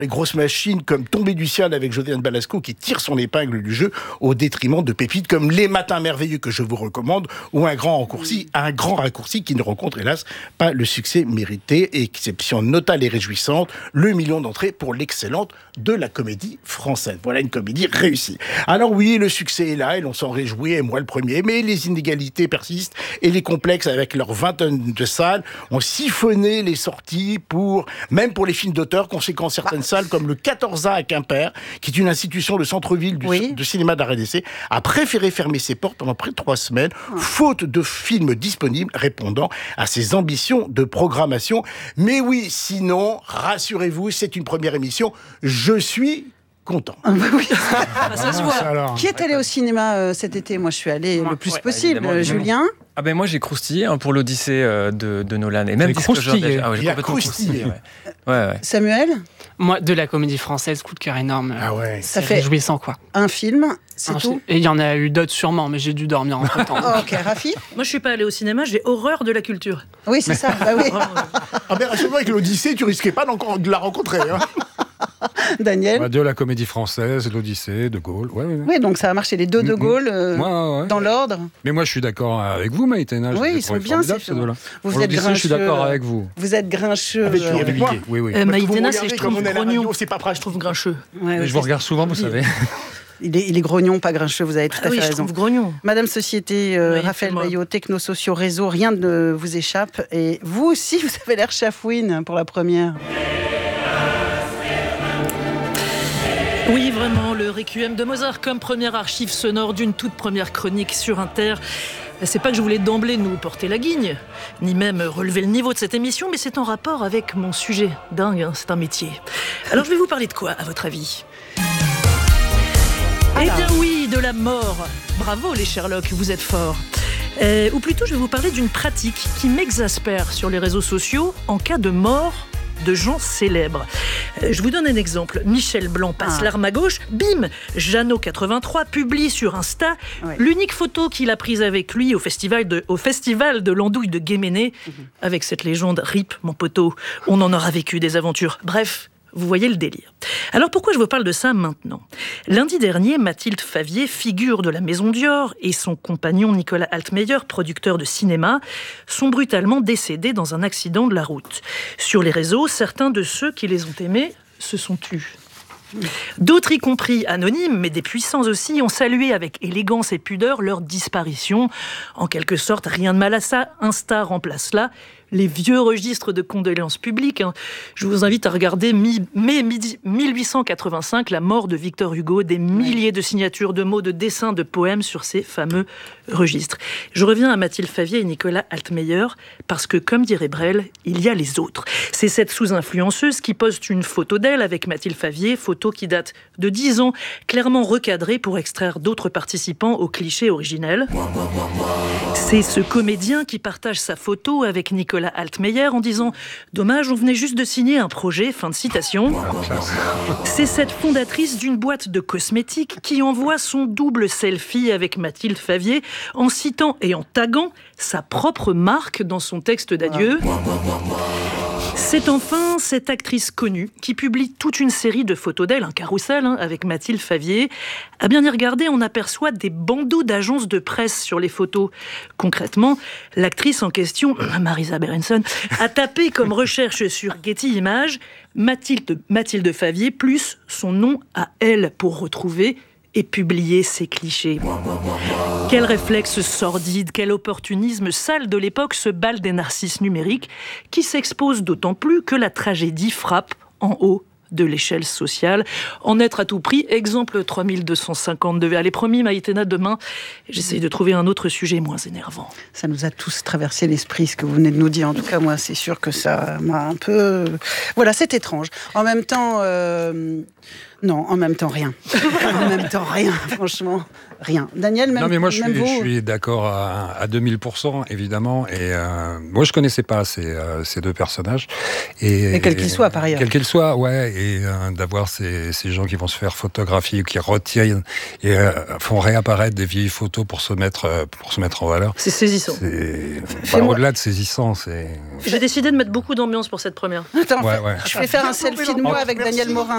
Les grosses machines comme Tomber du ciel avec Josiane Balasco qui tire son épingle du jeu au détriment de pépites comme Les Matins merveilleux que je vous recommande ou un grand raccourci qui ne rencontre hélas pas le succès mérité. Exception notable et réjouissante, le million d'entrées pour l'excellente de la Comédie Française. Voilà une comédie réussie. Alors oui, le succès est là et l'on s'en réjouit, et moi le premier, mais les inégalités persistent et les complexes avec leurs 20 tonnes de salles ont siphonné les sorties même pour les films d'auteur. Conséquence, certaines salles comme le 14A à Quimper, qui est une institution de centre-ville de cinéma d'arrêt d'essai, a préféré fermer ses portes pendant près de 3 semaines, faute de films disponibles répondant à ses ambitions de programmation. Mais oui, sinon, rassurez-vous, c'est une première émission. Je suis content. Oui. Ça se voit. Qui est allé au cinéma cet été ? Moi, je suis allé le plus possible. Julien ? Ah ben moi j'ai croustillé pour l'Odyssée de Nolan et même croustillé. J'ai complètement croustillé. Ouais. Samuel ? Moi, de la Comédie Française, coup de cœur énorme. Ah ouais. Ça fait réjouissant, quoi. Un film, c'est tout. Et il y en a eu d'autres sûrement, mais j'ai dû dormir entre-temps. Ok, Rafi ? Moi, je suis pas allée au cinéma, j'ai horreur de la culture. Oui, c'est ça. Bah oui. Mais rassure-moi, avec l'Odyssée, tu risquais pas de la rencontrer. Hein. Daniel ? De la Comédie Française, l'Odyssée, De Gaulle. Oui, donc ça a marché, les deux De Gaulle, dans l'ordre. Mais moi, je suis d'accord avec vous, Maïtena. Oui, ils sont bien, ces films. Vous êtes grincheux. Je suis d'accord avec vous. Vous êtes grincheux. Avec moi. Oui. Maïtena, je trouve grognon. C'est pas prêt, Je trouve grincheux. Mais je vous regarde souvent, vous savez. Il est grognon, pas grincheux, vous avez tout à fait je raison. trouve grognon. Madame Société, Raphaël Baillot, technosociaux, réseau, rien ne vous échappe. Et vous aussi, vous avez l'air chafouine pour la première. Oui, vraiment, le Requiem de Mozart comme première archive sonore d'une toute première chronique sur Inter. C'est pas que je voulais d'emblée nous porter la guigne, ni même relever le niveau de cette émission, mais c'est en rapport avec mon sujet. Dingue, hein, c'est un métier. Alors je vais vous parler de quoi, à votre avis ? Eh bien oui, de la mort. Bravo les Sherlock, vous êtes forts. Ou plutôt, je vais vous parler d'une pratique qui m'exaspère sur les réseaux sociaux en cas de mort de gens célèbres. Je vous donne un exemple. Michel Blanc passe l'arme à gauche, bim, Jeannot83 publie sur Insta l'unique photo qu'il a prise avec lui au festival de l'Andouille de Guéméné, avec cette légende « RIP, mon poteau, on en aura vécu des aventures ». Bref, vous voyez le délire. Alors pourquoi je vous parle de ça maintenant ? Lundi dernier, Mathilde Favier, figure de la Maison Dior, et son compagnon Nicolas Altmeyer, producteur de cinéma, sont brutalement décédés dans un accident de la route. Sur les réseaux, certains de ceux qui les ont aimés se sont tus. D'autres, y compris anonymes, mais des puissants aussi, ont salué avec élégance et pudeur leur disparition. En quelque sorte, rien de mal à ça, Insta remplace là les vieux registres de condoléances publiques. Je vous invite à regarder mai 1885, la mort de Victor Hugo, des milliers de signatures de mots, de dessins, de poèmes sur ces fameux registres. Je reviens à Mathilde Favier et Nicolas Altmeyer, parce que, comme dirait Brel, il y a les autres. C'est cette sous-influenceuse qui poste une photo d'elle avec Mathilde Favier, photo qui date de 10 ans, clairement recadrée pour extraire d'autres participants au cliché originel. C'est ce comédien qui partage sa photo avec Nicolas Altmeyer en disant « Dommage, on venait juste de signer un projet », fin de citation. C'est cette fondatrice d'une boîte de cosmétiques qui envoie son double selfie avec Mathilde Favier en citant et en taguant sa propre marque dans son texte d'adieu. C'est enfin cette actrice connue qui publie toute une série de photos d'elle, un carrousel avec Mathilde Favier. À bien y regarder, on aperçoit des bandeaux d'agences de presse sur les photos. Concrètement, l'actrice en question, Marisa Berenson, a tapé comme recherche sur Getty Images Mathilde Favier plus son nom à elle pour retrouver et publier ces clichés. Quel réflexe sordide, quel opportunisme sale de l'époque, ce bal des narcisses numériques qui s'expose d'autant plus que la tragédie frappe en haut de l'échelle sociale. En être à tout prix, exemple 3252. Allez, promis, Maïtena, demain, j'essaye de trouver un autre sujet moins énervant. Ça nous a tous traversé l'esprit, ce que vous venez de nous dire. En tout cas, moi, c'est sûr que ça m'a un peu... Voilà, c'est étrange. En même temps... Non, en même temps, rien. En même temps, rien, franchement. Rien. Daniel, même, non, mais moi, je vous... suis d'accord à 2000%, évidemment. Et moi, je connaissais pas ces deux personnages. Et quels qu'ils soient, par ailleurs. Quels qu'ils soient, ouais. Et d'avoir ces gens qui vont se faire photographier, qui retiennent et font réapparaître des vieilles photos pour se mettre en valeur. C'est saisissant. Au-delà de saisissant, c'est... J'ai décidé de mettre beaucoup d'ambiance pour cette première. Attends, je vais faire un selfie de moi avec Daniel Morin.